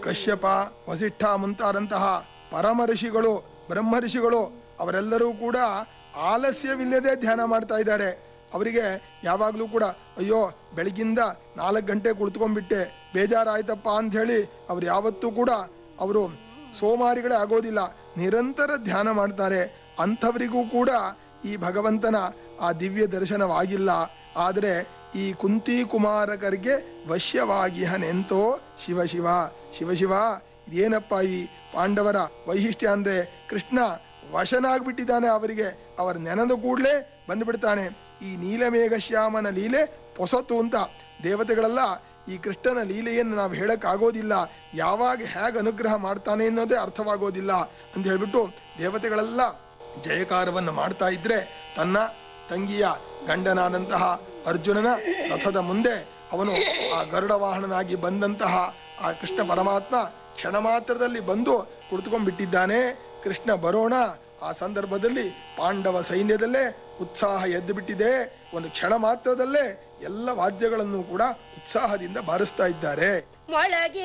ಕಶ್ಯಪ, ವಸಿಷ್ಠ ಮುಂತಾದಂತಹ ಪರಮ ಋಷಿಗಳು, ಬ್ರಹ್ಮ ಋಷಿಗಳು ಅವರೆಲ್ಲರೂ ಕೂಡ ಆಲಸ್ಯವಿಲ್ಲದೆ ಧ್ಯಾನ ಮಾಡ್ತಾ ಇದ್ದಾರೆ. ಅವರಿಗೆ ಯಾವಾಗಲೂ ಕೂಡ ಅಯ್ಯೋ ಬೆಳಗಿಂದ 4 ಗಂಟೆ ಕುಳಿತುಕೊಂಡ್ಬಿಟ್ಟೆ ಬೇಜಾರಾಯ್ತಪ್ಪ ಅಂತ ಹೇಳಿ ಅವ್ರು ಯಾವತ್ತೂ ಕೂಡ ಅವರು ಸೋಮಾರಿಗಳೇ ಆಗೋದಿಲ್ಲ, ನಿರಂತರ ಧ್ಯಾನ ಮಾಡ್ತಾರೆ. ಅಂಥವರಿಗೂ ಕೂಡ ಈ ಭಗವಂತನ ಆ ದಿವ್ಯ ದರ್ಶನವಾಗಿಲ್ಲ. ಆದರೆ ಈ ಕುಂತಿ ಕುಮಾರಕರಿಗೆ ವಶ್ಯವಾಗಿಹನೆಂತೋ ಶಿವ ಶಿವ ಶಿವ ಶಿವ. ಇದೇನಪ್ಪ ಈ ಪಾಂಡವರ ವೈಶಿಷ್ಟ್ಯ ಅಂದ್ರೆ ಕೃಷ್ಣ ವಶನಾಗ್ಬಿಟ್ಟಿದ್ದಾನೆ. ಅವರಿಗೆ ಅವರ ನೆನೆದ ಕೂಡಲೇ ಬಂದ್ಬಿಡ್ತಾನೆ. ಈ ನೀಲಮೇಘಶ್ಯಾಮನ ಲೀಲೆ ಪೊಸತು ಅಂತ ದೇವತೆಗಳೆಲ್ಲ ಈ ಕೃಷ್ಣನ ಲೀಲೆಯನ್ನು ನಾವು ಹೇಳಕ್ ಆಗೋದಿಲ್ಲ, ಯಾವಾಗ ಹೇಗೆ ಅನುಗ್ರಹ ಮಾಡ್ತಾನೆ ಅನ್ನೋದೇ ಅರ್ಥವಾಗೋದಿಲ್ಲ ಅಂತ ಹೇಳ್ಬಿಟ್ಟು ದೇವತೆಗಳೆಲ್ಲ ಜಯಕಾರವನ್ನು ಮಾಡ್ತಾ ಇದ್ರೆ ತನ್ನ ತಂಗಿಯ ಗಂಡನಾದಂತಹ ಅರ್ಜುನನ ರಥದ ಮುಂದೆ ಅವನು ಆ ಗರುಡ ವಾಹನನಾಗಿ ಬಂದಂತಹ ಆ ಕೃಷ್ಣ ಪರಮಾತ್ಮ ಕ್ಷಣ ಮಾತ್ರದಲ್ಲಿ ಬಂದು ಕುಳಿತುಕೊಂಡ್ಬಿಟ್ಟಿದ್ದಾನೆ. ಕೃಷ್ಣ ಬರೋಣ. ಆ ಸಂದರ್ಭದಲ್ಲಿ ಪಾಂಡವ ಸೈನ್ಯದಲ್ಲೇ ಉತ್ಸಾಹ ಎದ್ದು ಬಿಟ್ಟಿದೆ. ಒಂದು ಕ್ಷಣ ಮಾತ್ರದಲ್ಲೇ ಎಲ್ಲ ವಾದ್ಯಗಳನ್ನು ಕೂಡ ಉತ್ಸಾಹದಿಂದ ಬಾರಿಸ್ತಾ ಇದ್ದಾರೆ.